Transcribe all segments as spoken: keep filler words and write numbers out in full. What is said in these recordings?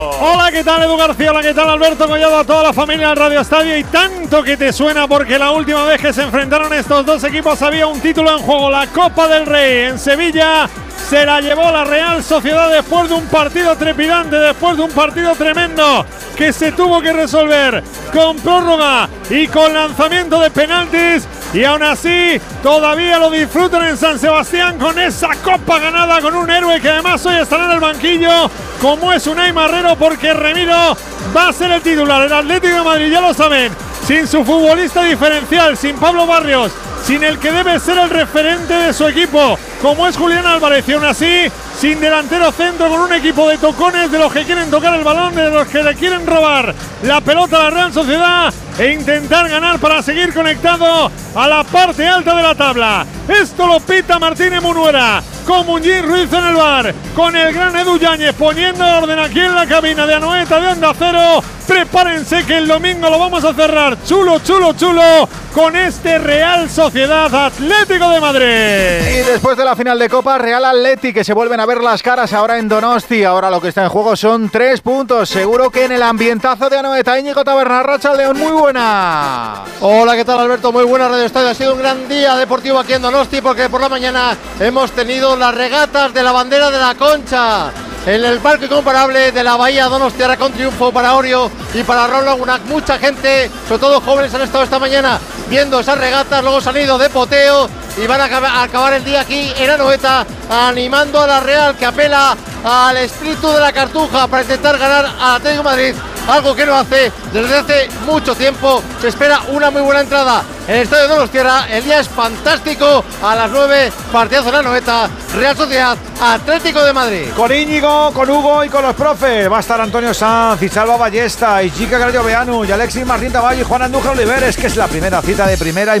Hola, ¿qué tal Edu García? Hola, ¿qué tal Alberto Collado? A toda la familia del Radio Estadio, y tanto que te suena porque la última vez que se enfrentaron estos dos equipos había un título en juego, la Copa del Rey en Sevilla. Se la llevó la Real Sociedad después de un partido trepidante, después de un partido tremendo que se tuvo que resolver con prórroga y con lanzamiento de penaltis, y aún así todavía lo disfrutan en San Sebastián con esa copa ganada, con un héroe que además hoy estará en el banquillo como es Unai Marrero, porque Remiro va a ser el titular. El Atlético de Madrid, ya lo saben, sin su futbolista diferencial, sin Pablo Barrios, sin el que debe ser el referente de su equipo, como es Julián Álvarez, y aún así sin delantero centro, con un equipo de tocones, de los que quieren tocar el balón, de los que le quieren robar la pelota a la Real Sociedad e intentar ganar para seguir conectado a la parte alta de la tabla. Esto lo pita Martínez Munuera, con Munjin Ruiz en el bar, con el gran Edu Yáñez poniendo orden aquí en la cabina de Anoeta de Onda Cero. Prepárense que el domingo lo vamos a cerrar chulo, chulo, chulo con este Real Sociedad Atlético de Madrid. Y después de la final de Copa, Real Atleti, que se vuelven a ver las caras ahora en Donosti. Ahora lo que está en juego son tres puntos. Seguro que en el ambientazo de Anoeta. Íñigo Taberna, Racha León, muy buena. Hola, ¿qué tal Alberto? Muy buena Radio Estadio. Ha sido un gran día deportivo aquí en Donosti, porque por la mañana hemos tenido las regatas de la bandera de la Concha en el parque comparable de la Bahía Donostiarra, con triunfo para Orio y para Raúl Gunac. Mucha gente, sobre todo jóvenes, han estado esta mañana viendo esas regatas, luego se han ido de poteo y van a acabar el día aquí en Anoeta animando a la Real, que apela al espíritu de la Cartuja para intentar ganar al Atlético de Madrid, algo que no hace desde hace mucho tiempo. Se espera una muy buena entrada en el estadio de Donostiarra. El día es fantástico, a las nueve, partidazo en Anoeta, Real Sociedad Atlético de Madrid. Con Íñigo, con Hugo y con los profes va a estar Antonio Sanz y Salva Ballesta y Chica Gallo Beanu y Alexis Martín Taballo y Juan Andújar Oliveres, que es la primera cita de primera y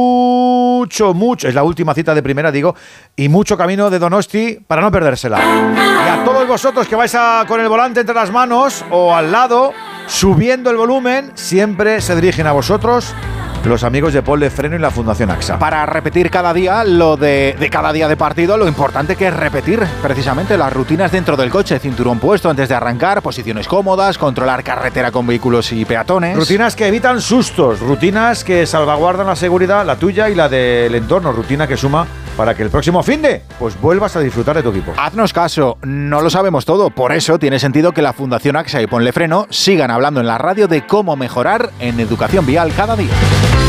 mucho, mucho, es la última cita de primera, digo, y mucho camino de Donosti para no perdérsela. Y a todos vosotros que vais a, con el volante entre las manos o al lado, subiendo el volumen, siempre se dirigen a vosotros los amigos de Pol de Freno y la Fundación AXA. Para repetir cada día lo de, de cada día de partido, lo importante que es repetir precisamente las rutinas dentro del coche. Cinturón puesto antes de arrancar, posiciones cómodas, controlar carretera con vehículos y peatones. Rutinas que evitan sustos, rutinas que salvaguardan la seguridad, la tuya y la del entorno. Rutina que suma para que el próximo finde pues vuelvas a disfrutar de tu equipo. Haznos caso, no lo sabemos todo. Por eso tiene sentido que la Fundación AXA y Ponle Freno sigan hablando en la radio de cómo mejorar en educación vial cada día.